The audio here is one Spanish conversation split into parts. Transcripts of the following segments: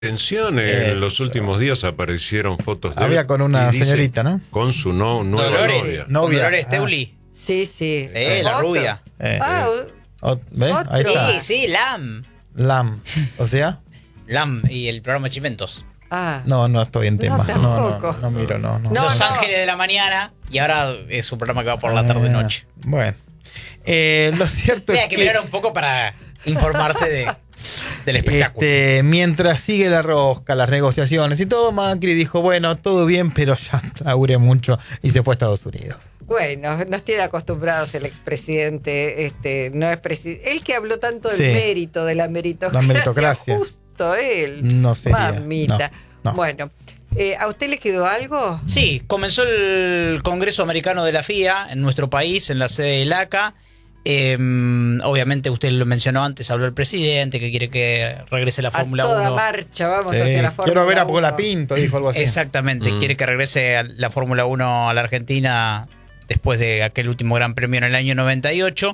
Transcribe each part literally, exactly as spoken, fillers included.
Atención, en los últimos días aparecieron fotos de Había él con una y dice, señorita, ¿no? Con su no, nueva Dolores, novia. Novia. Dolores Ah. Teuli. Sí, sí. Eh, la Otro. rubia. Eh, Ah, o- ¿Ves? Ahí otro. está. Sí, sí, Lam. Lam. O sea, Lam y el programa Chimentos. ah. no, no estoy en No, tema. No, no, tampoco. no, no miro, no. no. No, Los no. Ángeles de la Mañana. Y ahora es un programa que va por la tarde-noche. Eh, bueno. Eh, lo cierto Hay es que que mirar un poco para informarse de, del espectáculo. este, mientras sigue la rosca, las negociaciones y todo, Macri dijo, bueno, todo bien, pero ya laburé mucho y se fue a Estados Unidos. Bueno, nos tiene acostumbrados el expresidente, este, no es presidente. Él que habló tanto del Sí. mérito, de la meritocracia. La meritocracia. Justo él. No sería. Mamita. No, no. Bueno, eh, ¿a usted le quedó algo? Sí, comenzó el Congreso Americano de la F I A en nuestro país, en la sede del A C A. Eh, obviamente usted lo mencionó antes, habló el presidente que quiere que regrese la A Fórmula toda uno. marcha vamos Sí, hacia la Fórmula quiero ver a uno. Pola Pinto, dijo algo así. Exactamente, Mm. quiere que regrese a la Fórmula uno a la Argentina después de aquel último Gran Premio en el año noventa y ocho.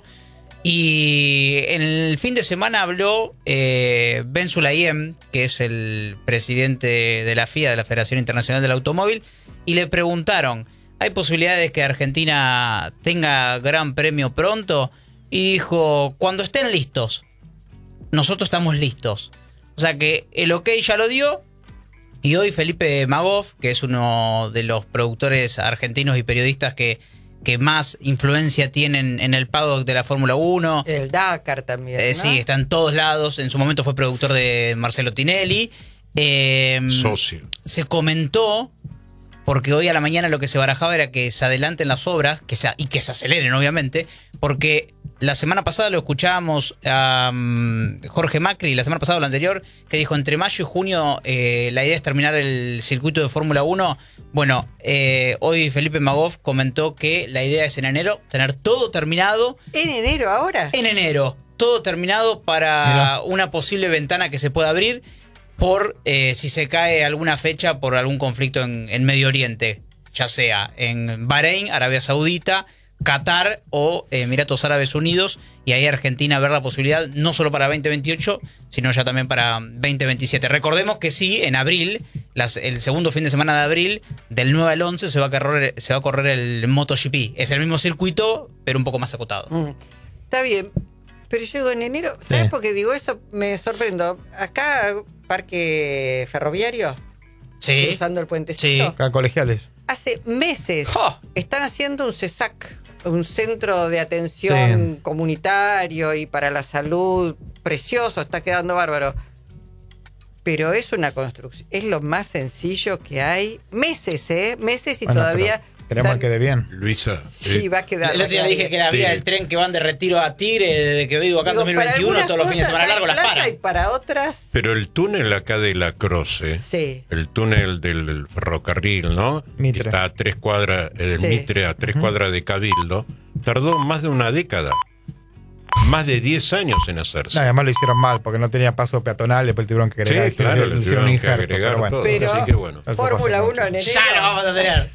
Y en el fin de semana habló eh, Ben Sulayem, que es el presidente de la F I A, de la Federación Internacional del Automóvil, y le preguntaron, ¿hay posibilidades que Argentina tenga Gran Premio pronto? Y dijo, cuando estén listos. Nosotros estamos listos. O sea que el ok ya lo dio. Y hoy Felipe Magoff, que es uno de los productores argentinos y periodistas que, que más influencia tienen en el paddock de la Fórmula uno. El Dakar también, Eh, ¿no? sí, está en todos lados. En su momento fue productor de Marcelo Tinelli. Eh, Socio. se comentó, porque hoy a la mañana lo que se barajaba era que se adelanten las obras que se, y que se aceleren, obviamente, porque la semana pasada lo escuchábamos a um, Jorge Macri, la semana pasada o la anterior, que dijo entre mayo y junio eh, la idea es terminar el circuito de Fórmula uno. Bueno, eh, hoy Felipe Magoff comentó que la idea es en enero tener todo terminado. ¿En enero ahora? En enero, todo terminado para Mirá. una posible ventana que se pueda abrir por eh, si se cae alguna fecha por algún conflicto en, en Medio Oriente, ya sea en Bahrein, Arabia Saudita, Qatar o eh, Emiratos Árabes Unidos, y ahí Argentina ver la posibilidad no solo para veinte veintiocho, sino ya también para veinte veintisiete. Recordemos que sí, en abril, las, el segundo fin de semana de abril, del nueve al once, se va a correr, se va a correr el MotoGP. Es el mismo circuito, pero un poco más acotado. Mm, está bien. Pero yo digo en enero, ¿sabes Sí. por qué digo eso? Me sorprendo. Acá, Parque Ferroviario, Sí. cruzando el puentecito, Sí. Acá colegiales. hace meses ¡Jo! están haciendo un CESAC, un centro de atención Sí. comunitario y para la salud, precioso, está quedando bárbaro. Pero es una construcción, es lo más sencillo que hay. Meses, ¿eh? Meses y Bueno, todavía... pero queremos dan- que quede bien. Luisa. Sí, eh, va a quedar. El otro día va a dije quedar que la vía Sí. del tren que van de Retiro a Tigre, desde que vivo acá en Digo, dos mil para veintiuno, algunas todos los fines de cosas semana hay largos las plata paran. Y para otras, Pero el túnel acá de la Croce, sí. el túnel del ferrocarril, ¿no? Mitre. Que está a tres cuadras, el Sí. Mitre a tres cuadras de Cabildo, tardó más de una década. Más de diez años en hacerse. No, además lo hicieron mal porque no tenía paso peatonal, después tuvieron que agregar. Sí, claro, le hicieron tuvieron un que injerto, agregar pero bueno. todo. Pero- Así que bueno. Eso Fórmula pasa uno en enero. Ya lo vamos a tener.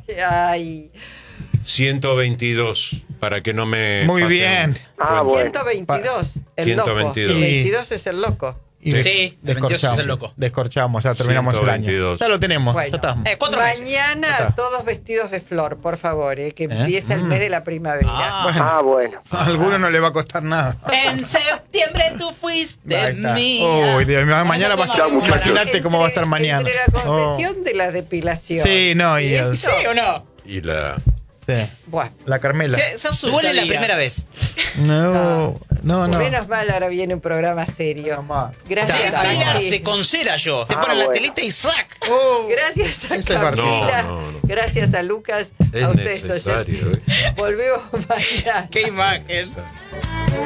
Ay, ciento veintidós, para que no me Muy pasen bien. Ah, cuenta. bueno. ciento veintidós, el ciento loco. veintidós. El veintidós es el loco. Y Sí, des- sí, el veintidós es el loco. Descorchamos, ya terminamos el año. ciento veintidós. Ya lo tenemos, Bueno. ya estamos. Eh, cuatro meses. Mañana Ya está. todos vestidos de flor, por favor, eh, que empieza el mes de la primavera. Ah. Bueno, Ah, bueno. a alguno no le va a costar nada. En septiembre tú fuiste Ahí está. mía. Uy, Dios mío, mañana va a estar. Chao, muchachos. Imagínate cómo va a estar mañana. Entre la Oh, confesión de la depilación. Sí, no, y el- esto, ¿Sí o no? Y la sí. Buah, La Carmela. Se, se asusta. Duele la primera vez. No, no, no. menos mal ahora viene un programa serio. Menos mal. Gracias Te a bailarse Maxi. con cera yo. Te Ah, ponen la bueno. telita y ¡sac! Oh, Gracias a Ese es Camila. No, no, no. Gracias a Lucas. es a ustedes, necesario. oyentes. ¿eh? Volvemos mañana. ¡Qué imagen!